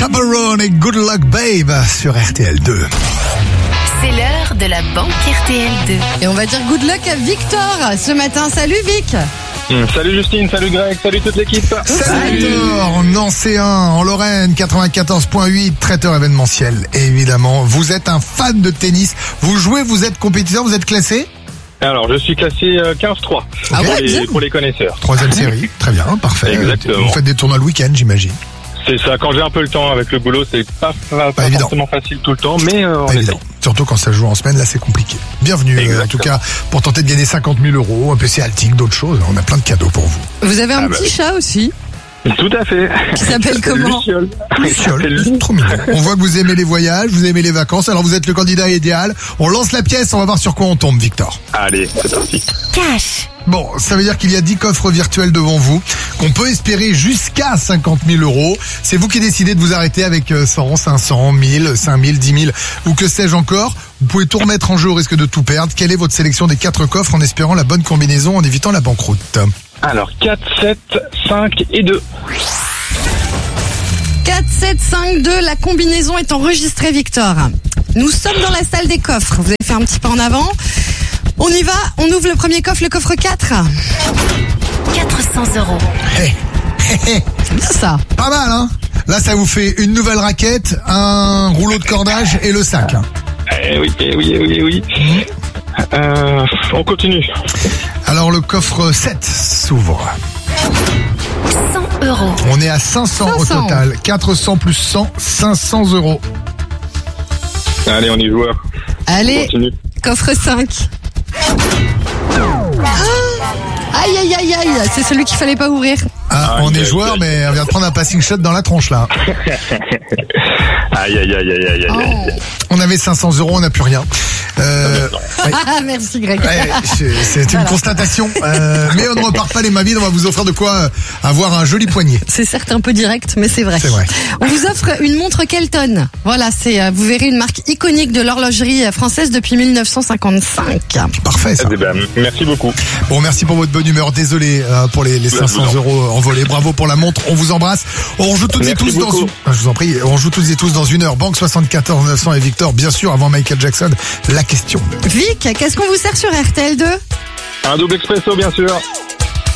Chaperone et Good Luck Babe sur RTL2. C'est l'heure de la banque RTL2. Et on va dire good luck à Victor ce matin. Salut Vic. Salut Justine, salut Greg, salut toute l'équipe. Salut Victor, Nancéen, en Lorraine, 94.8, traiteur événementiel. Et évidemment, vous êtes un fan de tennis. Vous jouez, vous êtes compétiteur, vous êtes classé ? Alors, je suis classé 15-3 pour les connaisseurs. 3e série, très bien, parfait. Exactement. Vous faites des tournois le week-end, j'imagine. C'est ça, quand j'ai un peu le temps avec le boulot, c'est pas forcément facile tout le temps, mais on essaie. Surtout quand ça joue en semaine, là c'est compliqué. Bienvenue en tout cas pour tenter de gagner 50 000 €, un PC Altic, d'autres choses. On a plein de cadeaux pour vous. Vous avez un petit chat aussi. Tout à fait. Qui s'appelle comment ? Luciole, trop mignon. On voit que vous aimez les voyages, vous aimez les vacances, alors vous êtes le candidat idéal. On lance la pièce, on va voir sur quoi on tombe, Victor. Allez, c'est parti. Cash. Bon, ça veut dire qu'il y a 10 coffres virtuels devant vous, qu'on peut espérer jusqu'à 50 000 €. C'est vous qui décidez de vous arrêter avec 100, 500, 1000, 5000, 10 000 ou que sais-je encore. Vous pouvez tout remettre en jeu au risque de tout perdre. Quelle est votre sélection des 4 coffres en espérant la bonne combinaison, en évitant la banqueroute ? Alors, 4, 7, 5 et 2. 4, 7, 5, 2, la combinaison est enregistrée, Victor. Nous sommes dans la salle des coffres. Vous allez faire un petit pas en avant. On y va, on ouvre le premier coffre, le coffre 4. 400 €. C'est bien ça. Pas mal, hein ? Là, ça vous fait une nouvelle raquette, un rouleau de cordage et le sac. Oui. On continue. Alors, le coffre 7 s'ouvre. 100 €. On est à 500 au total. 400 plus 100, 500 €. Allez, on y joue. Allez, coffre 5. Aïe, c'est celui qu'il fallait pas ouvrir. On est joueur, mais on vient de prendre un passing shot dans la tronche, là. Aïe. On avait 500 €, on n'a plus rien. Merci Greg. C'est une constatation. Mais on ne repart pas les mains vides, on va vous offrir de quoi avoir un joli poignet. C'est certes un peu direct, mais c'est vrai. C'est vrai. On vous offre une montre Kelton. Voilà, vous verrez une marque iconique de l'horlogerie française depuis 1955. Parfait, ça. Merci beaucoup. Bon, merci pour votre bonne humeur. Désolé pour les 500 € envolés. Bravo pour la montre. On vous embrasse. On joue toutes et tous dans une... Je vous en prie. On joue toutes et tous dans 1 heure. Banque 74 900 et Victor, bien sûr, avant Michael Jackson. La question. Vic, qu'est-ce qu'on vous sert sur RTL2 ? Un double expresso, bien sûr.